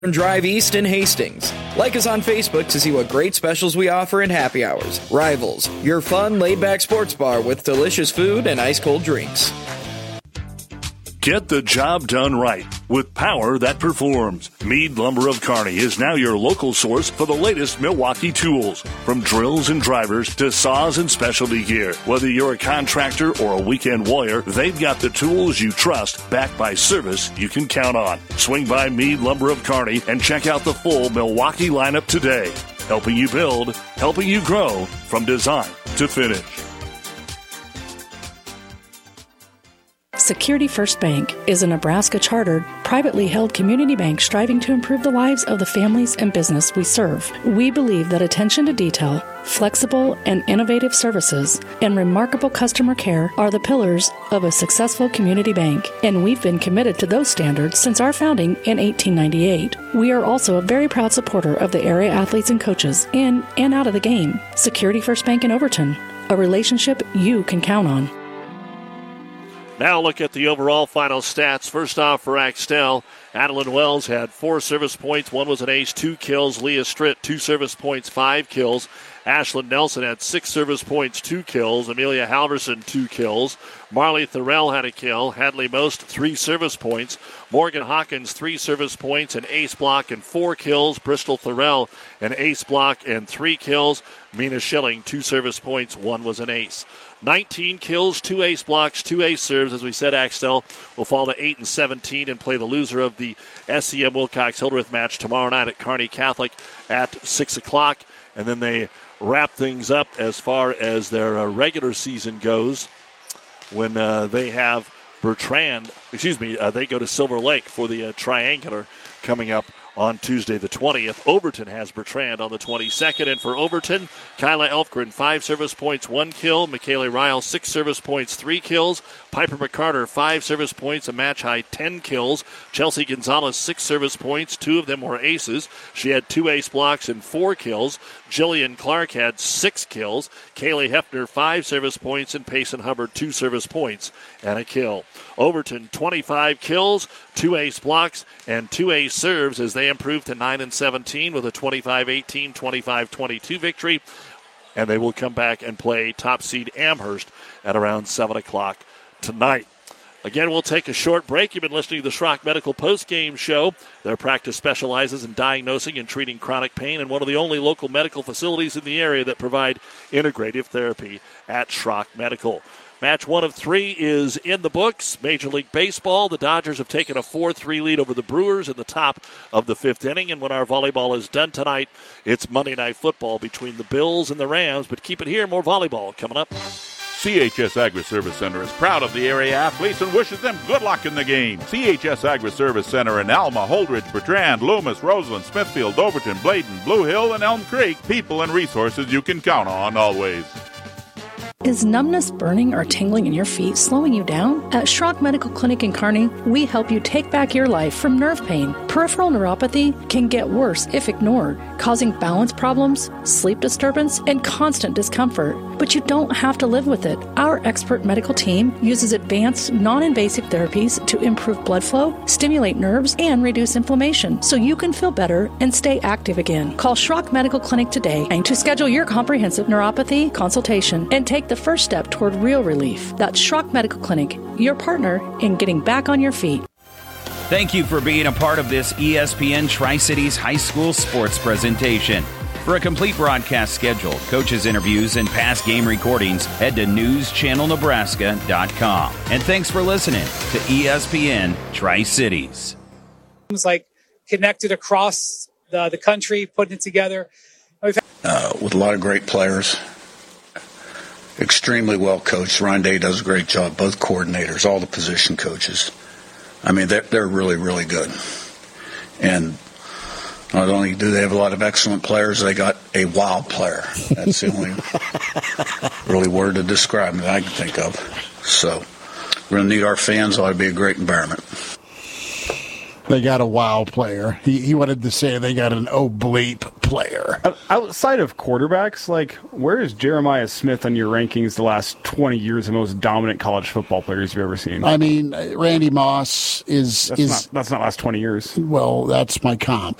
Drive East in Hastings. Like us on Facebook to see what great specials we offer in happy hours. Rivals, your fun, laid-back sports bar with delicious food and ice-cold drinks. Get the job done right with power that performs. Meade Lumber of Kearney is now your local source for the latest Milwaukee tools. From drills and drivers to saws and specialty gear. Whether you're a contractor or a weekend warrior, they've got the tools you trust, backed by service you can count on. Swing by Meade Lumber of Kearney and check out the full Milwaukee lineup today. Helping you build, helping you grow, from design to finish. Security First Bank is a Nebraska-chartered, privately held community bank striving to improve the lives of the families and business we serve. We believe that attention to detail, flexible and innovative services, and remarkable customer care are the pillars of a successful community bank, and we've been committed to those standards since our founding in 1898. We are also a very proud supporter of the area athletes and coaches in and out of the game. Security First Bank in Overton, a relationship you can count on. Now look at the overall final stats. First off for Axtell, Adeline Wells had 4 service points. 1 was an ace, 2 kills. Leah Stritt, 2 service points, 5 kills. Ashlyn Nelson had 6 service points, 2 kills. Amelia Halverson, 2 kills. Marley Thorell had a kill. Hadley Most, 3 service points. Morgan Hawkins, 3 service points, an ace block, and 4 kills. Bristol Thorell, an ace block and 3 kills. Mina Schilling, 2 service points, 1 was an ace. 19 kills, 2 ace blocks, 2 ace serves. As we said, Axtell will fall to 8-17 and play the loser of the SEM Wilcox-Hildreth match tomorrow night at Kearney Catholic at 6 o'clock. And then they wrap things up as far as their regular season goes when they have Bertrand, they go to Silver Lake for the triangular coming up on Tuesday the 20th. Overton has Bertrand on the 22nd. And for Overton, Kyla Elfgren, 5 service points, 1 kill. Michaela Ryle, 6 service points, 3 kills. Piper McCarter, 5 service points, a match-high 10 kills. Chelsea Gonzalez, 6 service points. 2 of them were aces. She had 2 ace blocks and 4 kills. Jillian Clark had 6 kills. Kaylee Hefner, 5 service points. And Payson Hubbard, 2 service points and a kill. Overton, 25 kills, 2 ace blocks, and 2 ace serves as they improve to 9-17 with a 25-18, 25-22 victory. And they will come back and play top seed Amherst at around 7 o'clock tonight. Again, we'll take a short break. You've been listening to the Schrock Medical Postgame Show. Their practice specializes in diagnosing and treating chronic pain and one of the only local medical facilities in the area that provide integrative therapy at Schrock Medical. Match 1 of 3 is in the books. Major League Baseball, the Dodgers have taken a 4-3 lead over the Brewers in the top of the 5th inning. And when our volleyball is done tonight, it's Monday Night Football between the Bills and the Rams. But keep it here, more volleyball coming up. CHS Agri-Service Center is proud of the area athletes and wishes them good luck in the game. CHS Agri-Service Center in Alma, Holdridge, Bertrand, Loomis, Roseland, Smithfield, Overton, Bladen, Blue Hill, and Elm Creek. People and resources you can count on always. Is numbness, burning, or tingling in your feet slowing you down? At Schrock Medical Clinic in Kearney, we help you take back your life from nerve pain. Peripheral neuropathy can get worse if ignored, causing balance problems, sleep disturbance, and constant discomfort. But you don't have to live with it. Our expert medical team uses advanced, non-invasive therapies to improve blood flow, stimulate nerves, and reduce inflammation, so you can feel better and stay active again. Call Schrock Medical Clinic today to schedule your comprehensive neuropathy consultation and take the first step toward real relief. That's Schrock Medical Clinic, your partner in getting back on your feet. Thank you for being a part of this ESPN Tri-Cities High School sports presentation. For a complete broadcast schedule, coaches' interviews, and past game recordings, head to newschannelnebraska.com. And thanks for listening to ESPN Tri-Cities. It's like connected across the country, putting it together. With a lot of great players. Extremely well coached. Ryan Day does a great job. Both coordinators, all the position coaches. I mean, they're really, really good. And not only do they have a lot of excellent players, they got a wild player. That's the only really word to describe that I can think of. So we're going to need our fans. Ought to be a great environment. They got a wow player. He wanted to say they got an bleep player. Outside of quarterbacks, like, where is Jeremiah Smith on your rankings the last 20 years of most dominant college football players you've ever seen? I mean, Randy Moss is... That's not last 20 years. Well, that's my comp.